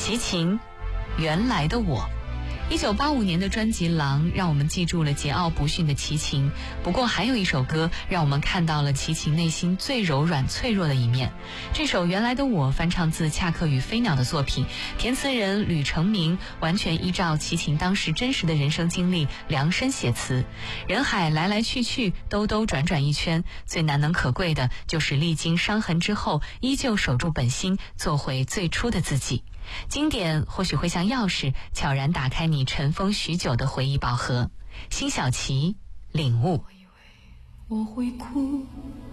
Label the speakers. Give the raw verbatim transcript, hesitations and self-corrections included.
Speaker 1: 齐秦，原来的我。一九八五年的专辑《狼》让我们记住了桀骜不驯的齐秦，不过还有一首歌让我们看到了齐秦内心最柔软脆弱的一面。这首《原来的我》翻唱自恰克与飞鸟的作品，填词人吕成明完全依照齐秦当时真实的人生经历量身写词。人海来来去去，兜兜转转一圈，最难能可贵的就是历经伤痕之后依旧守住本心，做回最初的自己。经典或许会像钥匙，悄然打开你尘封许久的回忆宝盒。辛晓琪，领悟。
Speaker 2: 我以为我会哭，